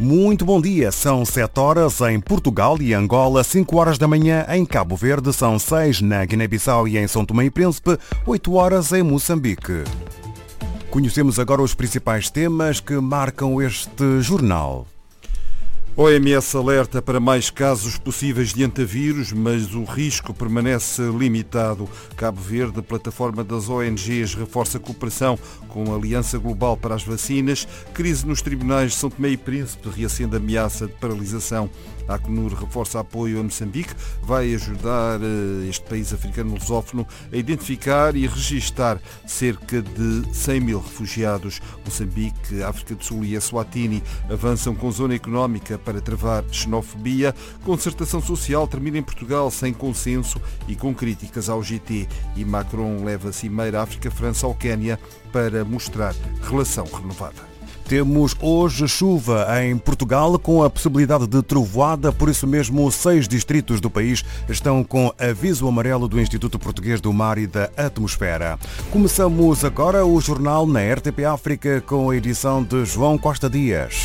Muito bom dia, são 7 horas em Portugal e Angola, 5 horas da manhã em Cabo Verde, são 6 na Guiné-Bissau e em São Tomé e Príncipe, 8 horas em Moçambique. Conhecemos agora os principais temas que marcam este jornal. OMS alerta para mais casos possíveis de antavírus, mas o risco permanece limitado. Cabo Verde, plataforma das ONGs, reforça a cooperação com a Aliança Global para as Vacinas. Crise nos tribunais de São Tomé e Príncipe, reacende a ameaça de paralisação. A Acnur reforça apoio a Moçambique, vai ajudar este país africano lusófono a identificar e registar cerca de 100 mil refugiados. Moçambique, África do Sul e Eswatini avançam com zona económica para travar xenofobia. Concertação social termina em Portugal sem consenso e com críticas ao GT. E Macron leva a cimeira África-França ao Quénia para mostrar relação renovada. Temos hoje chuva em Portugal com a possibilidade de trovoada, por isso mesmo 6 distritos do país estão com aviso amarelo do Instituto Português do Mar e da Atmosfera. Começamos agora o jornal na RTP África com a edição de João Costa Dias.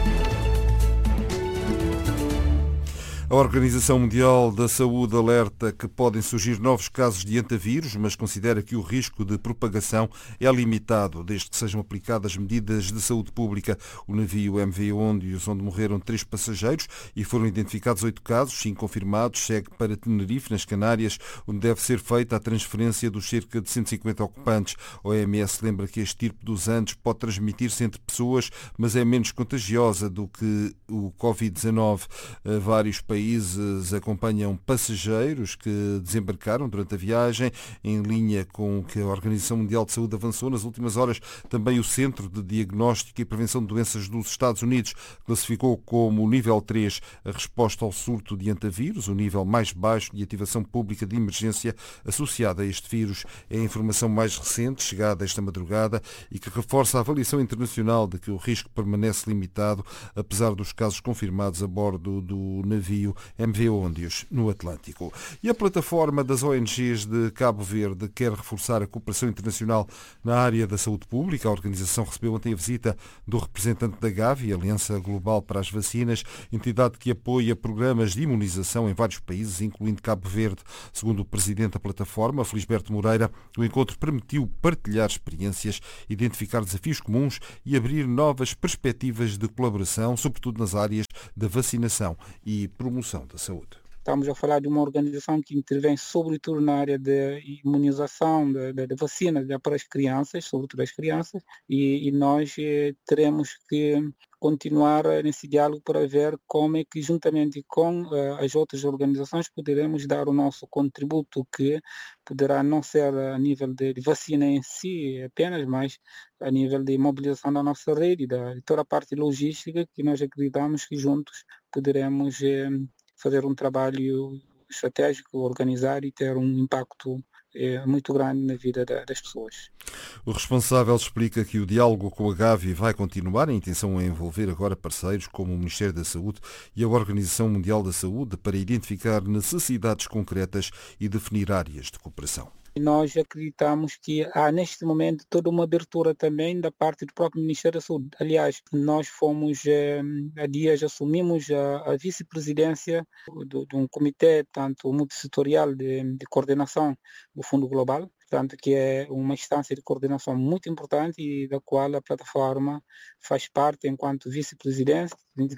A Organização Mundial da Saúde alerta que podem surgir novos casos de antavírus, mas considera que o risco de propagação é limitado, desde que sejam aplicadas medidas de saúde pública. O navio MV Ondios, onde morreram 3 passageiros e foram identificados 8 casos, 5 confirmados, segue para Tenerife, nas Canárias, onde deve ser feita a transferência dos cerca de 150 ocupantes. A OMS lembra que a estirpe dos Andes pode transmitir-se entre pessoas, mas é menos contagiosa do que o Covid-19. Vários países acompanham passageiros que desembarcaram durante a viagem, em linha com o que a Organização Mundial de Saúde avançou nas últimas horas. Também o Centro de Diagnóstico e Prevenção de Doenças dos Estados Unidos classificou como nível 3 a resposta ao surto de antavírus, o nível mais baixo de ativação pública de emergência associada a este vírus. É a informação mais recente, chegada esta madrugada, e que reforça a avaliação internacional de que o risco permanece limitado, apesar dos casos confirmados a bordo do navio MV Ondios, no Atlântico. E a plataforma das ONGs de Cabo Verde quer reforçar a cooperação internacional na área da saúde pública. A organização recebeu ontem a visita do representante da Gavi, Aliança Global para as Vacinas, entidade que apoia programas de imunização em vários países, incluindo Cabo Verde. Segundo o presidente da plataforma, Felisberto Moreira, o encontro permitiu partilhar experiências, identificar desafios comuns e abrir novas perspectivas de colaboração, sobretudo nas áreas da vacinação e promoção da saúde. Estamos a falar de uma organização que intervém sobretudo na área de imunização, de vacinas para as crianças, sobretudo as crianças, e nós teremos que continuar nesse diálogo para ver como é que, juntamente com as outras organizações, poderemos dar o nosso contributo, que poderá não ser a nível de vacina em si apenas, mas a nível de mobilização da nossa rede, de toda a parte logística, que nós acreditamos que juntos poderemos fazer um trabalho estratégico, organizar e ter um impacto muito grande na vida das pessoas. O responsável explica que o diálogo com a Gavi vai continuar. A intenção é envolver agora parceiros como o Ministério da Saúde e a Organização Mundial da Saúde para identificar necessidades concretas e definir áreas de cooperação. Nós acreditamos que há neste momento toda uma abertura também da parte do próprio Ministério da Saúde. Aliás, nós fomos, há dias assumimos a vice-presidência de um comitê tanto multissetorial de coordenação do Fundo Global, portanto, que é uma instância de coordenação muito importante e da qual a plataforma faz parte enquanto vice-presidente.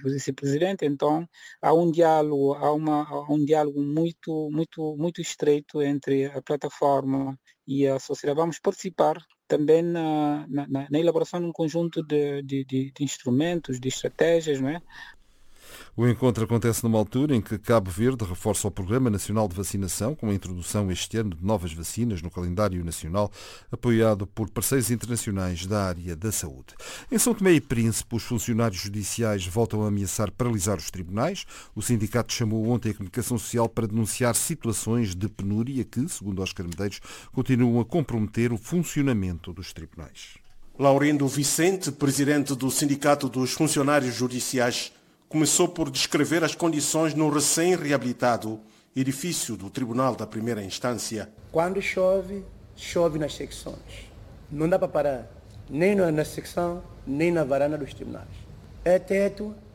Então, há um diálogo, um diálogo muito estreito entre a plataforma e a sociedade. Vamos participar também na elaboração de um conjunto de instrumentos, de estratégias, não é? O encontro acontece numa altura em que Cabo Verde reforça o Programa Nacional de Vacinação, com a introdução este ano de novas vacinas no calendário nacional, apoiado por parceiros internacionais da área da saúde. Em São Tomé e Príncipe, os funcionários judiciais voltam a ameaçar paralisar os tribunais. O sindicato chamou ontem a comunicação social para denunciar situações de penúria que, segundo Oscar Medeiros, continuam a comprometer o funcionamento dos tribunais. Laurindo Vicente, presidente do Sindicato dos Funcionários Judiciais, começou por descrever as condições no recém-reabilitado edifício do Tribunal da Primeira Instância. Quando chove, chove nas secções. Não dá para parar nem na secção, nem na varanda dos tribunais. É teto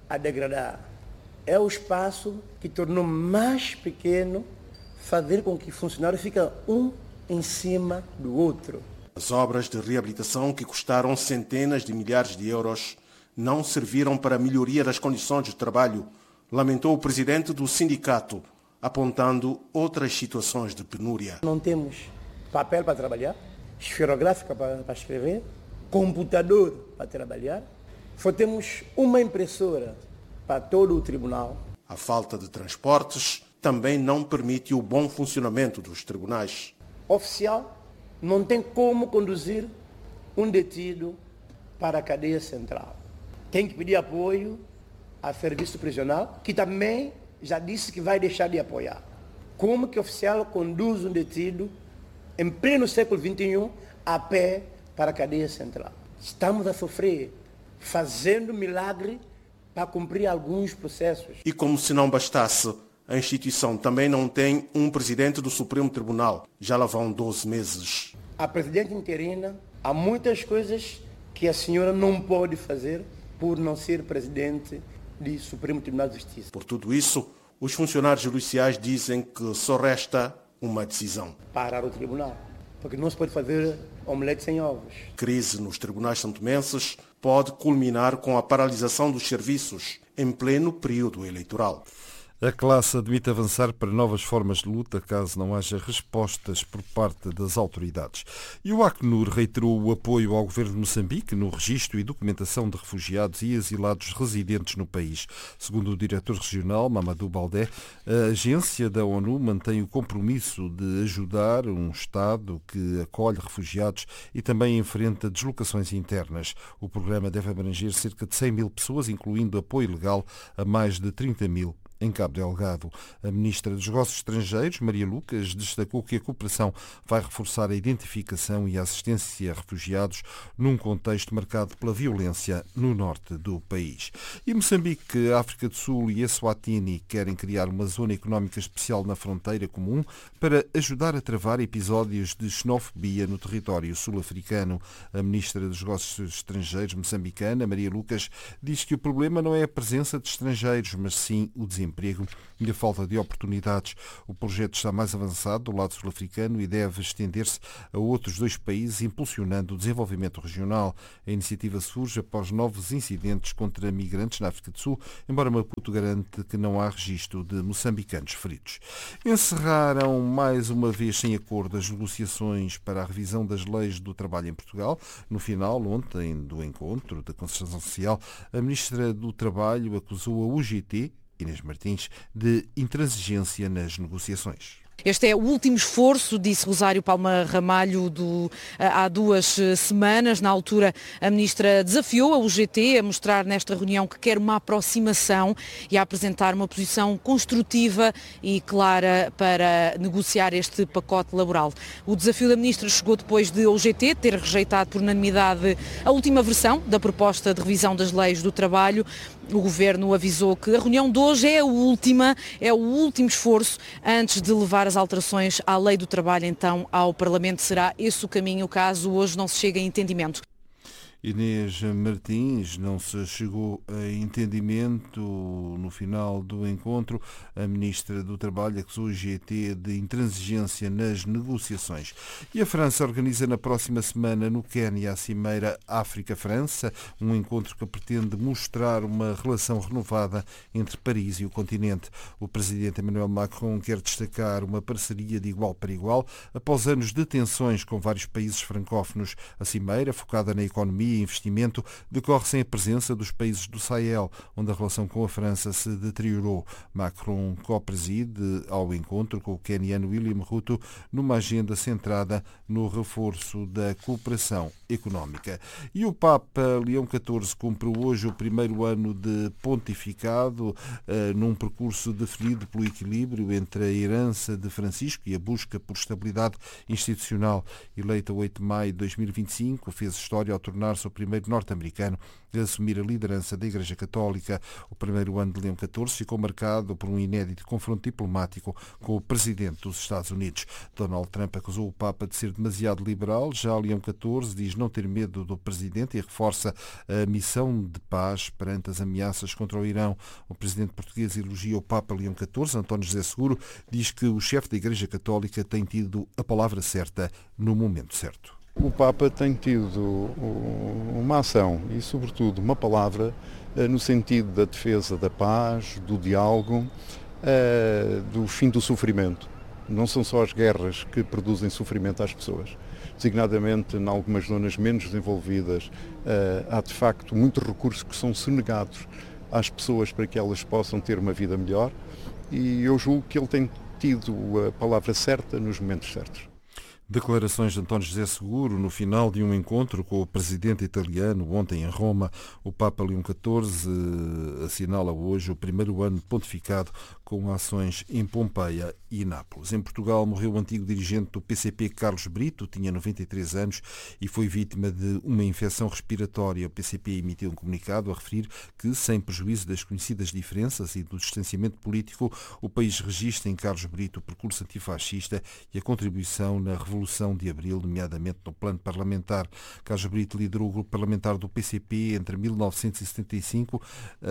a degradar. É o espaço que tornou mais pequeno fazer com que o funcionário fique um em cima do outro. As obras de reabilitação que custaram centenas de milhares de euros não serviram para a melhoria das condições de trabalho, lamentou o presidente do sindicato, apontando outras situações de penúria. Não temos papel para trabalhar, esferográfica para escrever, computador para trabalhar, só temos uma impressora para todo o tribunal. A falta de transportes também não permite o bom funcionamento dos tribunais. Oficial não tem como conduzir um detido para a cadeia central. Tem que pedir apoio ao serviço prisional, que também já disse que vai deixar de apoiar. Como que o oficial conduz um detido em pleno século XXI a pé para a cadeia central? Estamos a sofrer, fazendo milagre para cumprir alguns processos. E como se não bastasse, a instituição também não tem um presidente do Supremo Tribunal. Já lá vão 12 meses. A presidente interina, há muitas coisas que a senhora não pode fazer por não ser presidente do Supremo Tribunal de Justiça. Por tudo isso, os funcionários judiciais dizem que só resta uma decisão. Parar o tribunal, porque não se pode fazer omelete sem ovos. Crise nos tribunais santomenses pode culminar com a paralisação dos serviços em pleno período eleitoral. A classe admite avançar para novas formas de luta caso não haja respostas por parte das autoridades. E o Acnur reiterou o apoio ao governo de Moçambique no registro e documentação de refugiados e asilados residentes no país. Segundo o diretor regional, Mamadou Baldé, a agência da ONU mantém o compromisso de ajudar um Estado que acolhe refugiados e também enfrenta deslocações internas. O programa deve abranger cerca de 100 mil pessoas, incluindo apoio legal a mais de 30 mil. Em Cabo Delgado, a ministra dos Negócios Estrangeiros, Maria Lucas, destacou que a cooperação vai reforçar a identificação e a assistência a refugiados num contexto marcado pela violência no norte do país. E Moçambique, África do Sul e Eswatini querem criar uma zona económica especial na fronteira comum para ajudar a travar episódios de xenofobia no território sul-africano. A ministra dos Negócios Estrangeiros moçambicana, Maria Lucas, diz que o problema não é a presença de estrangeiros, mas sim o desemprego e a falta de oportunidades. O projeto está mais avançado do lado sul-africano e deve estender-se a outros 2 países, impulsionando o desenvolvimento regional. A iniciativa surge após novos incidentes contra migrantes na África do Sul, embora Maputo garante que não há registro de moçambicanos feridos. Encerraram mais uma vez sem acordo as negociações para a revisão das leis do trabalho em Portugal. No final, ontem, do encontro da Concertação Social, a ministra do Trabalho acusou a UGT, Inês Martins, de intransigência nas negociações. Este é o último esforço, disse Rosário Palma Ramalho há 2 semanas. Na altura, a ministra desafiou a UGT a mostrar nesta reunião que quer uma aproximação e a apresentar uma posição construtiva e clara para negociar este pacote laboral. O desafio da ministra chegou depois de a UGT ter rejeitado por unanimidade a última versão da proposta de revisão das leis do trabalho. O Governo avisou que a reunião de hoje é o último esforço antes de levar as alterações à Lei do Trabalho, então, ao Parlamento. Será esse o caminho, caso hoje não se chegue a entendimento. Inês Martins, não se chegou a entendimento no final do encontro. A ministra do Trabalho acusou o GT de intransigência nas negociações. E a França organiza na próxima semana no Quénia a Cimeira África-França, um encontro que pretende mostrar uma relação renovada entre Paris e o continente. O presidente Emmanuel Macron quer destacar uma parceria de igual para igual após anos de tensões com vários países francófonos. A Cimeira, focada na economia e investimento, decorre sem a presença dos países do Sahel, onde a relação com a França se deteriorou. Macron co-preside ao encontro com o queniano William Ruto numa agenda centrada no reforço da cooperação económica. E o Papa Leão XIV cumpre hoje o primeiro ano de pontificado num percurso definido pelo equilíbrio entre a herança de Francisco e a busca por estabilidade institucional. Eleito a 8 de maio de 2025, fez história ao tornar-se tornar-se o primeiro norte-americano a assumir a liderança da Igreja Católica. O primeiro ano de Leão XIV ficou marcado por um inédito confronto diplomático com o presidente dos Estados Unidos. Donald Trump acusou o Papa de ser demasiado liberal. Já Leão XIV diz não ter medo do presidente e reforça a missão de paz perante as ameaças contra o Irão. O presidente português elogia o Papa Leão XIV. António José Seguro diz que o chefe da Igreja Católica tem tido a palavra certa no momento certo. O Papa tem tido uma ação e, sobretudo, uma palavra no sentido da defesa da paz, do diálogo, do fim do sofrimento. Não são só as guerras que produzem sofrimento às pessoas. Designadamente, em algumas zonas menos desenvolvidas, há de facto muitos recursos que são sonegados às pessoas para que elas possam ter uma vida melhor, e eu julgo que ele tem tido a palavra certa nos momentos certos. Declarações de António José Seguro no final de um encontro com o presidente italiano ontem em Roma. O Papa Leão XIV assinala hoje o primeiro ano pontificado com ações em Pompeia e Nápoles. Em Portugal morreu o antigo dirigente do PCP, Carlos Brito, tinha 93 anos e foi vítima de uma infecção respiratória. O PCP emitiu um comunicado a referir que, sem prejuízo das conhecidas diferenças e do distanciamento político, o país registra em Carlos Brito o percurso antifascista e a contribuição na Revolução de Abril, nomeadamente no plano parlamentar. Carlos Brito liderou o grupo parlamentar do PCP entre 1975,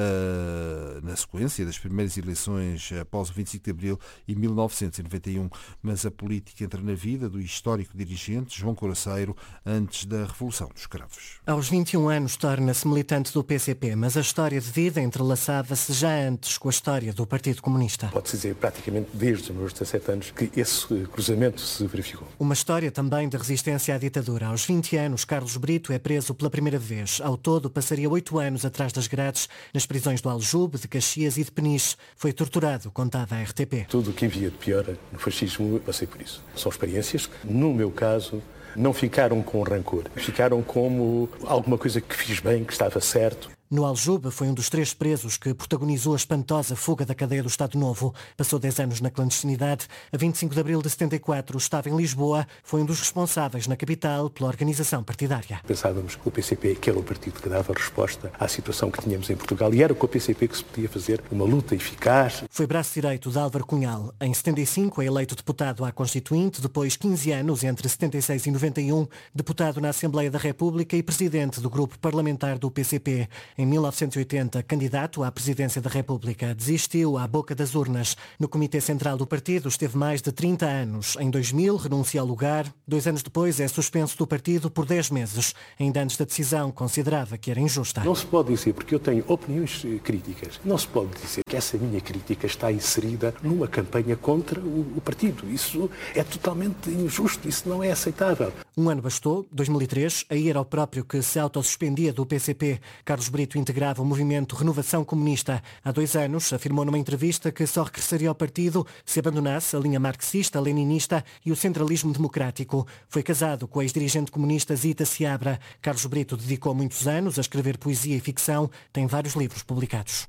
na sequência das primeiras eleições após o 25 de Abril, e 1991. Mas a política entra na vida do histórico dirigente João Coraceiro antes da Revolução dos Cravos. Aos 21 anos torna-se militante do PCP, mas a história de vida entrelaçava-se já antes com a história do Partido Comunista. Pode-se dizer praticamente desde os meus 17 anos que esse cruzamento se verificou. Uma história também de resistência à ditadura. Aos 20 anos, Carlos Brito é preso pela primeira vez. Ao todo, passaria 8 anos atrás das grades, nas prisões do Aljube, de Caxias e de Peniche. Foi torturado, contava a RTP. Tudo o que havia de pior no fascismo, eu passei por isso. São experiências que, no meu caso, não ficaram com rancor. Ficaram como alguma coisa que fiz bem, que estava certo. No Aljube foi um dos 3 presos que protagonizou a espantosa fuga da cadeia do Estado Novo. Passou 10 anos na clandestinidade. A 25 de abril de 74 estava em Lisboa. Foi um dos responsáveis na capital pela organização partidária. Pensávamos que o PCP que era o partido que dava resposta à situação que tínhamos em Portugal, e era com o PCP que se podia fazer uma luta eficaz. Foi braço direito de Álvaro Cunhal. Em 75 é eleito deputado à Constituinte, depois 15 anos, entre 76 e 91, deputado na Assembleia da República e presidente do grupo parlamentar do PCP. Em 1980, candidato à presidência da República, desistiu à boca das urnas. No Comitê Central do partido esteve mais de 30 anos. Em 2000, renuncia ao lugar. 2 anos depois, é suspenso do partido por 10 meses. Ainda antes da decisão, considerava que era injusta. Não se pode dizer, porque eu tenho opiniões críticas, não se pode dizer que essa minha crítica está inserida numa campanha contra o partido. Isso é totalmente injusto, isso não é aceitável. Um ano bastou, 2003, aí era o próprio que se autossuspendia do PCP. Carlos Brito integrava o movimento Renovação Comunista. Há 2 anos afirmou numa entrevista que só regressaria ao partido se abandonasse a linha marxista, leninista e o centralismo democrático. Foi casado com a ex-dirigente comunista Zita Seabra. Carlos Brito dedicou muitos anos a escrever poesia e ficção. Tem vários livros publicados.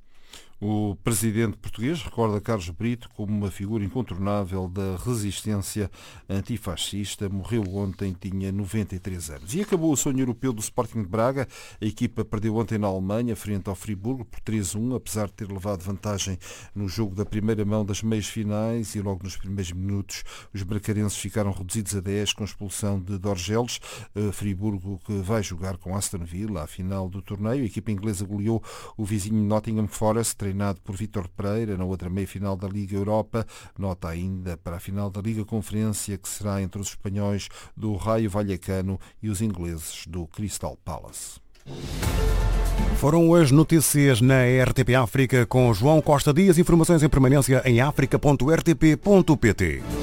O presidente português recorda Carlos Brito como uma figura incontornável da resistência antifascista. Morreu ontem, tinha 93 anos. E acabou o sonho europeu do Sporting de Braga. A equipa perdeu ontem na Alemanha, frente ao Friburgo, por 3-1, apesar de ter levado vantagem no jogo da primeira mão das meias finais, e logo nos primeiros minutos os bracarenses ficaram reduzidos a 10 com a expulsão de Dorgeles. Friburgo que vai jogar com Aston Villa à final do torneio. A equipa inglesa goleou o vizinho Nottingham Forest, treinado por Vítor Pereira, na outra meia-final da Liga Europa. Nota ainda para a final da Liga Conferência, que será entre os espanhóis do Raio Vallecano e os ingleses do Crystal Palace. Foram as notícias na RTP África com João Costa Dias. Informações em permanência em africa.rtp.pt.